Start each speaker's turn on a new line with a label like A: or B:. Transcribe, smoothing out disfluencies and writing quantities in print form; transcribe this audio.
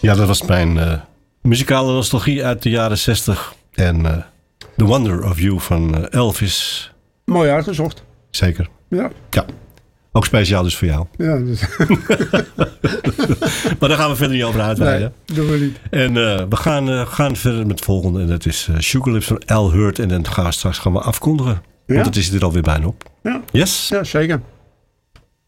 A: Ja, dat was mijn muzikale nostalgie uit de jaren 60. En The Wonder of You van Elvis.
B: Mooi uitgezocht.
A: Zeker.
B: Ja.
A: Ja. Ook speciaal dus voor jou.
B: Ja, dus.
A: Maar daar gaan we verder niet over uitweiden.
B: Nee, doen we niet.
A: En we gaan verder met het volgende. En dat is Sugar Lips van Al Hurt. En dan straks gaan we afkondigen.
B: Ja.
A: Want het is er alweer bijna op.
B: Ja.
A: Yes?
B: Ja, zeker.